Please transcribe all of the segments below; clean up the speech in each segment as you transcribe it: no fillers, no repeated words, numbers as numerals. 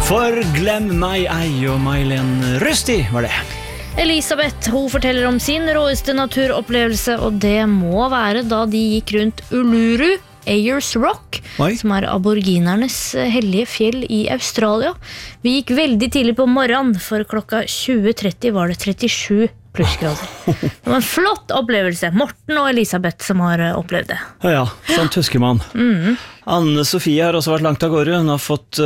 For glem meg ei og Mailen Røsti var det. Elisabeth, hun forteller om sin råeste naturopplevelse, og det må være da de gikk rundt Uluru, Ayers Rock, som aboriginernes hellige fjell i Australia. Vi gikk veldig tidlig på morgenen, for klokka 20:30 var det 37 plussgrader. Det var en flott opplevelse. Morten og Elisabeth som har opplevd det. Ja, sånt husker man. Anne-Sofie har også vært langt av gårde. Hun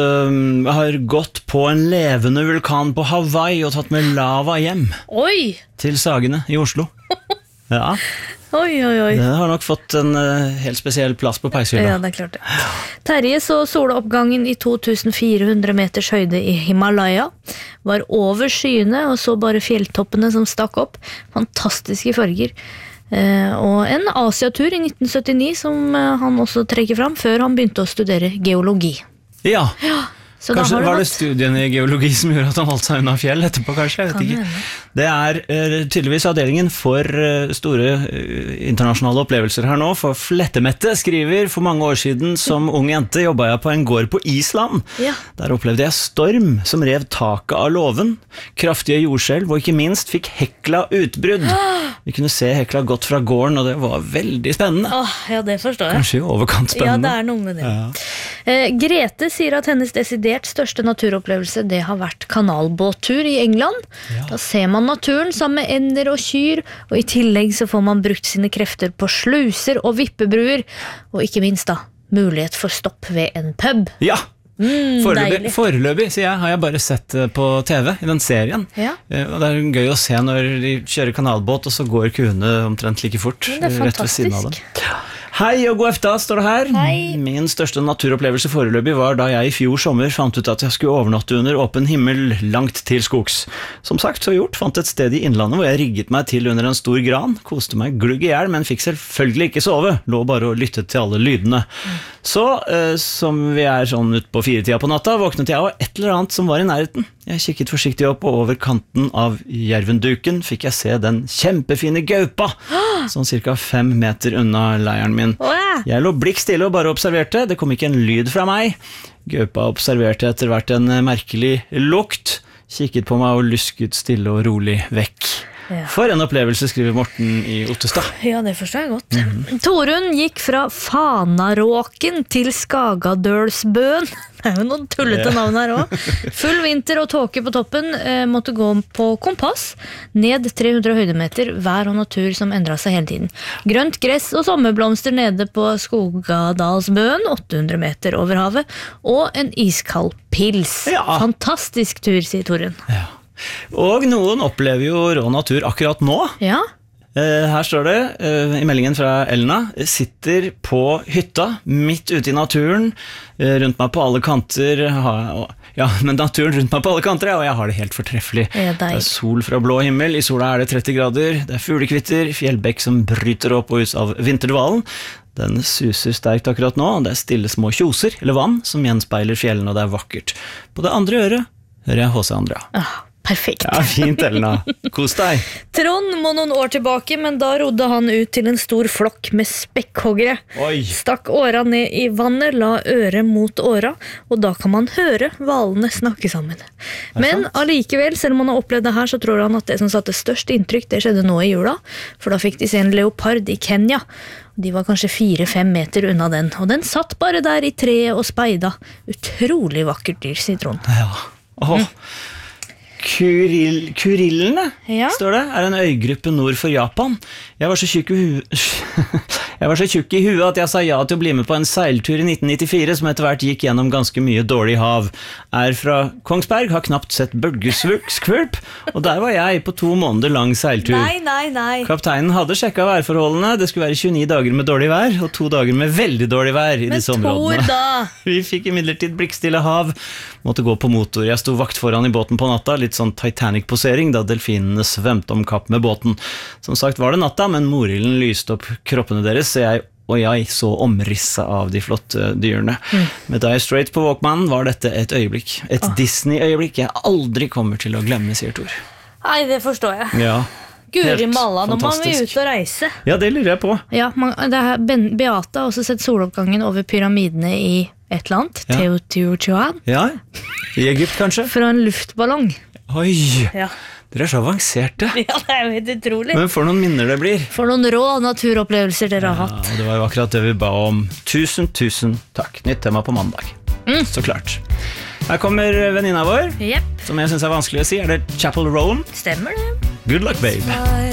har gått på en levende vulkan på Hawaii og tatt med lava hjem. Oi! Til Sagene i Oslo. Ja. Oi. Det har nok fått en helt spesiell plass på peishylla. Ja, det er klart det. Terje så soloppgangen i 2400 meters høyde i Himalaya. Var over skyene og så bare fjelltoppene som stakk opp. Fantastiske farger. Og en Asiatur i 1979 som han også trekker fram før han begynte å studere geologi. Ja. Så kanskje var det studien i geologi som gjorde at han holdt seg unna fjell etterpå, kanskje, jeg vet ikke. Det er tydeligvis avdelingen for store internasjonale opplevelser her nå, for Flettemette skriver: for mange år siden som ung jente jobbet jeg på en gård på Island. Ja. Der opplevde jeg storm som rev taket av låven, kraftige jordskjelv, og ikke minst fikk Hekla utbrudd. Vi kunne se Hekla godt fra gården, og det var veldig spennende. Ja, det forstår jeg. Kanskje i overkant spennende. Ja, det er noe med det. Grete sier at hennes desidert største naturopplevelse det har vært kanalbåttur i England. Da ser man naturen sammen med ender og kyr, og i tillegg så får man brukt sine krefter på sluser og vippebruer, og ikke minst da, mulighet for stopp ved en pub. Ja! Foreløpig, sier jeg, har jeg bare sett på TV i den serien. Ja. Og det er gøy å se når de kjører kanalbåt, og så går kuene omtrent like fort rett ved siden av dem. Hei og god efta, står det her. Hei. Min største naturopplevelse foreløpig var da jeg i fjor sommer fant ut at jeg skulle overnatte under åpen himmel langt til skogs. Som sagt, så gjort, fant et sted i innlandet hvor jeg rigget meg til under en stor gran, koste meg glugg i hjel, men fikk selvfølgelig ikke sove, lå bare og lyttet til alle lydene. Så, som vi er sånn ut på 4-tida på natta, våknet jeg av et eller annet som var i nærheten. Jeg kikket forsiktig opp, og over kanten av jervenduken fikk jeg se den kjempefine gaupa, sånn cirka 5 meter unna leiren min. Jeg lå blikk stille og bare observerte, det kom ikke en lyd fra meg. Gaupa observerte etter hvert en merkelig lukt, kikket på meg og lusket stille og rolig vekk. Ja. For en opplevelse, skriver Morten i Ottestad. Ja, det forstår jeg godt. Torunn gikk fra Fanaråken til Skagadølsbøen. Det er jo noen tullete navn her også. Full vinter og tåke på toppen, måtte gå på kompass, ned 300 høydemeter, vær og natur som endret seg hele tiden. Grønt gress og sommerblomster nede på Skogadalsbøen, 800 meter over havet, og en iskald pils. Ja. Fantastisk tur, sier Torunn. Ja. Og noen opplever jo rå natur akkurat nå. Ja. Her står det i meldingen fra Elna: sitter på hytta midt ute i naturen, rundt meg på alle kanter. Ja, men naturen rundt meg på alle kanter, og jeg har det helt fortreffelig. Det er sol fra blå himmel, i sola er det 30 grader, det er fuglekvitter, fjellbekk som bryter opp og ut av vinterdvalen. Den suser sterkt akkurat nå, og det er stille små kjoser, eller vann, som gjenspeiler fjellene, og det er vakkert. På det andre øret hører jeg H.C. Andrea. Perfekt. Ja, fint, Elna. Kos deg. Trond må noen år tilbake, men da rodde han ut til en stor flokk med spekkhoggere. Stakk åra ned i vannet, la øret mot åra, og da kan man høre hvalene snakke sammen. Men allikevel, selv om han har opplevd det her, så tror han at det som satte størst inntrykk, det skjedde nå i jula, for da fikk de se en leopard i Kenya. De var kanskje 4-5 meter unna den, og den satt bare der i treet og speida. Utrolig vakkert dyr, sier Trond. Ja, Kurillene, står det, er en øygruppe nord for Japan. Jeg var så tjukk i huet at jeg sa ja til å bli med på en seiltur i 1994 som etter hvert gikk gjennom ganske mye dårlig hav. Er fra Kongsberg, har knapt sett bølgeskvulp, og der var jeg på 2 måneder lang seiltur. Nei. Kapteinen hadde sjekket værforholdene, det skulle være 29 dager med dårlig vær, og 2 dager med veldig dårlig vær i disse områdene. Men Tor da! Vi fikk imidlertid blikkstille hav, måtte gå på motor. Jeg sto vakt foran i båten på natta, litt sånn Titanic-posering, da delfinene svømte om kapp med båten. Som sagt var det natta, men morillen lyste opp kroppene deres, så jeg så omrisset av de flotte dyrene. Med Dire Straits på Walkman var dette et øyeblikk. Et Disney-øyeblikk jeg aldri kommer til å glemme, sier Tor. Nei, det forstår jeg. Ja. Guri malla, når man vil ut og reise. Ja, det lurer jeg på. Ja, Beate har også sett soloppgangen over pyramidene i et eller annet, Teotihuacan. Ja. I Egypt, kanskje? Fra en luftballong. Oi, Ja. dere så avanserte. Ja, det jo helt utrolig. Men for noen minner det blir. For noen rå naturopplevelser dere har hatt. Ja, og det var jo akkurat det vi ba om. Tusen takk. Nytt tema på mandag. Så klart. Her kommer venninna vår, Jep, som jeg synes vanskelig å si. Det Chapel Roan? stemmer det. Good luck, babe.